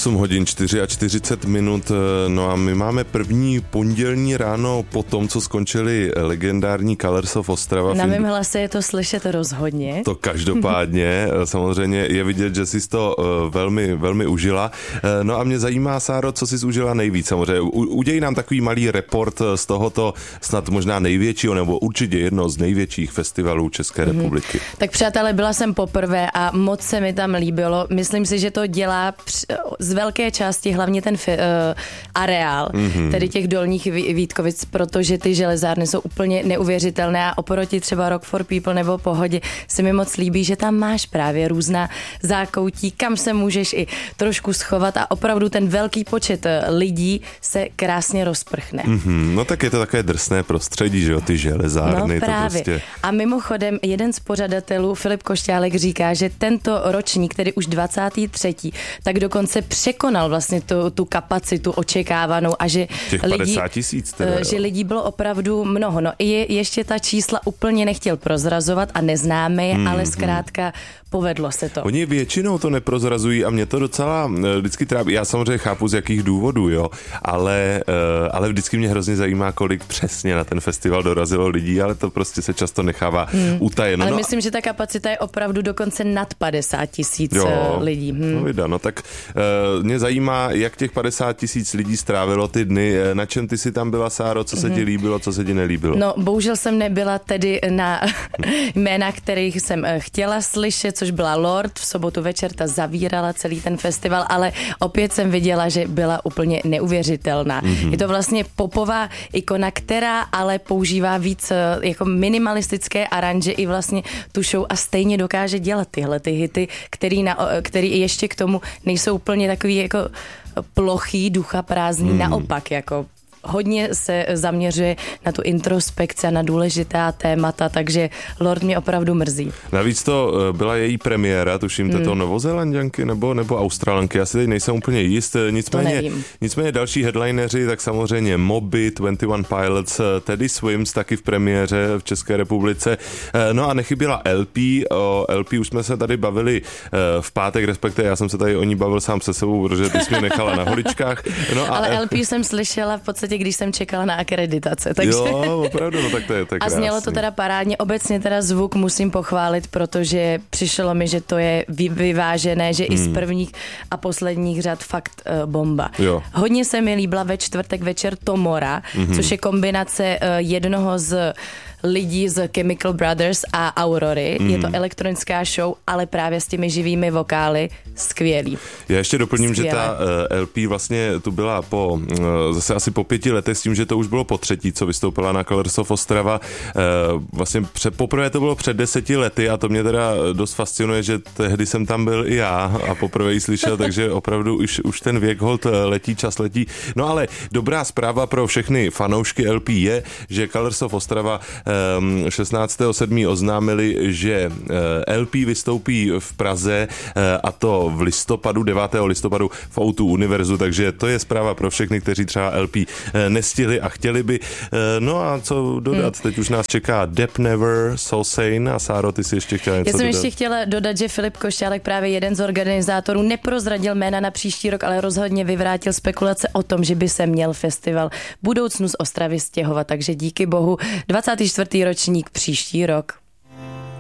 8 hodin 44 minut, no a my máme první pondělní ráno po tom, co skončili legendární Colors of Ostrava. Na mém hlase je to slyšet rozhodně. To každopádně, samozřejmě je vidět, že jsi to velmi, velmi užila. No a mě zajímá, Sáro, co jsi užila nejvíc samozřejmě. Uděj nám takový malý report z tohoto snad možná největšího, nebo určitě jedno z největších festivalů České republiky. Tak přátelé, byla jsem poprvé a moc se mi tam líbilo. Myslím si, že to dělá z velké části hlavně ten areál, tedy těch dolních Vítkovic, protože ty železárny jsou úplně neuvěřitelné a oproti třeba Rock for People nebo Pohodě se mi moc líbí, že tam máš právě různá zákoutí, kam se můžeš i trošku schovat a opravdu ten velký počet lidí se krásně rozprchne. No tak je to takové drsné prostředí, že jo, ty železárny. No právě. To prostě... A mimochodem, jeden z pořadatelů, Filip Košťálek, říká, že tento ročník, tedy už 23., tak dokonce překonal vlastně tu kapacitu očekávanou a že těch 50 tisíc teda, že lidí bylo opravdu mnoho. No i ještě ta čísla úplně nechtěl prozrazovat a neznáme je, ale zkrátka povedlo se to. Oni většinou to neprozrazují a mě to docela vždycky trápí. Já samozřejmě chápu, z jakých důvodů, jo, ale vždycky mě hrozně zajímá, kolik přesně na ten festival dorazilo lidí, ale to prostě se často nechává utajeno. Ale myslím, že ta kapacita je opravdu dokonce nad 50 tisíc lidí. No tak mě zajímá, jak těch 50 tisíc lidí strávilo ty dny. Na čem ty si tam byla, Sáro? Co se ti líbilo, co se ti nelíbilo? No, bohužel jsem nebyla tedy na jména, kterých jsem chtěla slyšet, což byla Lord. V sobotu večer ta zavírala celý ten festival, ale opět jsem viděla, že byla úplně neuvěřitelná. Je to vlastně popová ikona, která ale používá víc jako minimalistické aranže i vlastně tu show a stejně dokáže dělat tyhle ty hity, který ještě k tomu nejsou úplně takový jako plochý, ducha prázdný, naopak jako hodně se zaměřuje na tu introspekci a na důležitá témata, takže Lord mě opravdu mrzí. Navíc to byla její premiéra, tuším, to Novozélanďanky nebo Australanky, já si teď nejsem úplně jist, nicméně další headlineři, tak samozřejmě Moby, 21 Pilots, Teddy Swims taky v premiéře v České republice, no a nechyběla LP, o LP už jsme se tady bavili v pátek, respektive já jsem se tady o ní bavil sám se sebou, protože ty jsi mě nechala na holičkách. No ale LP jsem slyšela v podstatě, když jsem čekala na akreditace. Takže... Jo, opravdu, no tak to je a znělo to teda parádně. Obecně teda zvuk musím pochválit, protože přišlo mi, že to je vyvážené, že i z prvních a posledních řad fakt bomba. Jo. Hodně se mi líbila ve čtvrtek večer Tomora, což je kombinace jednoho z lidí z Chemical Brothers a Aurory. Je to elektronická show, ale právě s těmi živými vokály skvělý. Já ještě doplním, že ta LP vlastně tu byla zase asi po 5 letech s tím, že to už bylo po třetí, co vystoupila na Colors of Ostrava. Vlastně poprvé to bylo před 10 lety a to mě teda dost fascinuje, že tehdy jsem tam byl i já a poprvé ji slyšel, takže opravdu už ten věk holt letí, čas letí. No ale dobrá zpráva pro všechny fanoušky LP je, že Colors of Ostrava 16.7. oznámili, že LP vystoupí v Praze a to v listopadu, 9. listopadu v O2 Univerzu, takže to je zpráva pro všechny, kteří třeba LP nestihli a chtěli by. No a co dodat? Teď už nás čeká Dep Never, So Sane a Sáro, ty si ještě chtěla něco dodat? Já jsem ještě chtěla dodat, že Filip Košťálek, právě jeden z organizátorů, neprozradil jména na příští rok, ale rozhodně vyvrátil spekulace o tom, že by se měl festival v budoucnu z Ostravy stěhovat, takže díky bohu 24. ročník příští rok.